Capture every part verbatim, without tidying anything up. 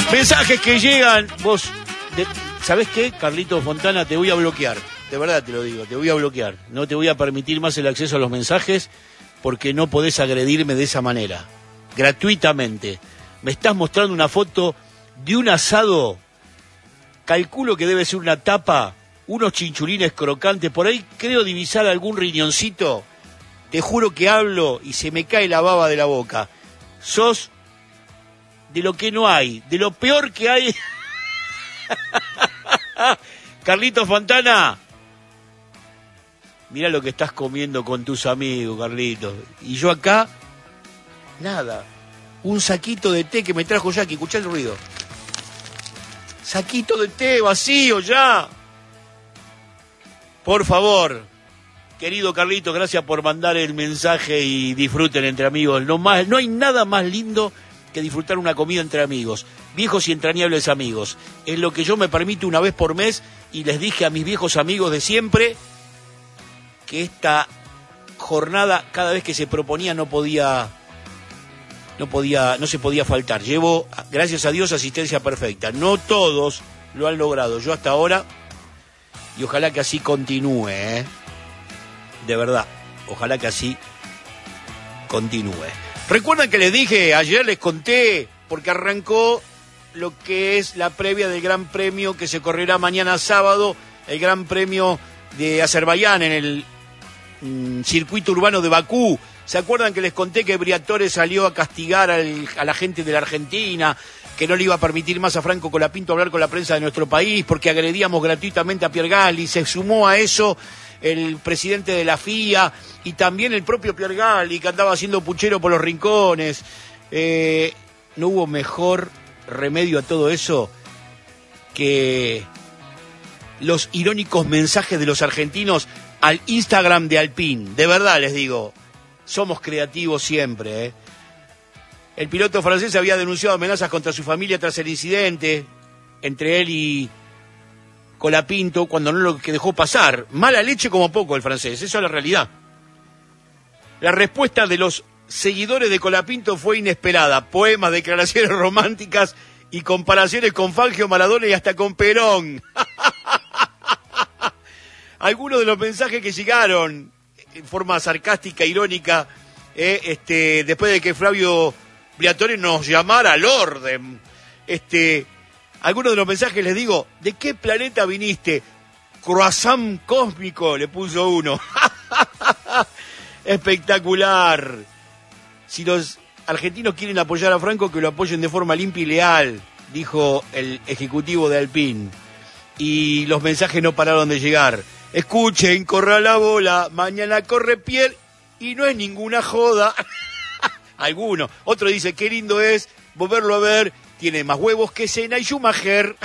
Mensajes que llegan. Vos, de, ¿sabés qué, Carlito Fontana? Te voy a bloquear. De verdad te lo digo, te voy a bloquear. No te voy a permitir más el acceso a los mensajes porque no podés agredirme de esa manera. Gratuitamente. Me estás mostrando una foto de un asado. Calculo que debe ser una tapa, unos chinchulines crocantes. Por ahí creo divisar algún riñoncito. Te juro que hablo y se me cae la baba de la boca. Sos de lo que no hay, de lo peor que hay. Carlito Fontana, mirá lo que estás comiendo con tus amigos, Carlito. Y yo acá, nada. Un saquito de té que me trajo Jackie, escuchá el ruido. Saquito de té vacío ya. Por favor, querido Carlito, gracias por mandar el mensaje y disfruten entre amigos. No, más, no hay nada más lindo que disfrutar una comida entre amigos, viejos y entrañables amigos. Es lo que yo me permito una vez por mes y les dije a mis viejos amigos de siempre que esta jornada, cada vez que se proponía, no podía, no podía, no se podía faltar. Llevo, gracias a Dios, asistencia perfecta. No todos lo han logrado, yo hasta ahora, y ojalá que así continúe, ¿eh? De verdad, ojalá que así continúe. Recuerdan que les dije, ayer les conté, porque arrancó lo que es la previa del Gran Premio que se correrá mañana sábado, el Gran Premio de Azerbaiyán en el mm, circuito urbano de Bakú. ¿Se acuerdan que les conté que Briatore salió a castigar al, a la gente de la Argentina, que no le iba a permitir más a Franco Colapinto hablar con la prensa de nuestro país porque agredíamos gratuitamente a Pierre Gasly? Se sumó a eso el presidente de la F I A y también el propio Pierre Gasly, que andaba haciendo puchero por los rincones. Eh, no hubo mejor remedio a todo eso que los irónicos mensajes de los argentinos al Instagram de Alpine. De verdad les digo, somos creativos siempre, ¿eh? El piloto francés había denunciado amenazas contra su familia tras el incidente entre él y Colapinto, cuando no lo que dejó pasar. Mala leche como poco el francés, eso es la realidad. La respuesta de los seguidores de Colapinto fue inesperada. Poemas, declaraciones románticas y comparaciones con Fangio, Maradona y hasta con Perón. Algunos de los mensajes que llegaron en forma sarcástica, irónica, eh, este, después de que Flavio Briatore nos llamara al orden. Este, algunos de los mensajes les digo, ¿de qué planeta viniste? Croissant cósmico, le puso uno. Espectacular. Si los argentinos quieren apoyar a Franco, que lo apoyen de forma limpia y leal, dijo el ejecutivo de Alpine. Y los mensajes no pararon de llegar. Escuchen, corra la bola, mañana corre Pierre y no es ninguna joda. Alguno. Otro dice, qué lindo es volverlo a ver, tiene más huevos que Senna y Schumacher.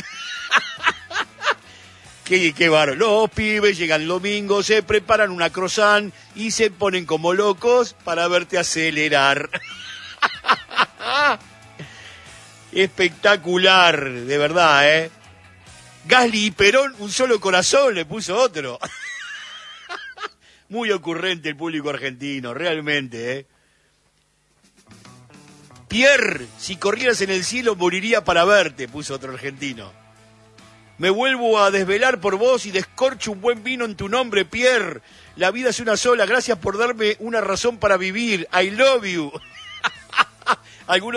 Qué, qué bárbaro. Los pibes llegan el domingo, se preparan una croissant y se ponen como locos para verte acelerar. Espectacular, de verdad, ¿eh? Gasly y Perón, un solo corazón, le puso otro. Muy ocurrente el público argentino, realmente, ¿eh? Pierre, si corrieras en el cielo moriría para verte, puso otro argentino. Me vuelvo a desvelar por vos y descorcho un buen vino en tu nombre, Pierre. La vida es una sola, gracias por darme una razón para vivir. I love you. Algunos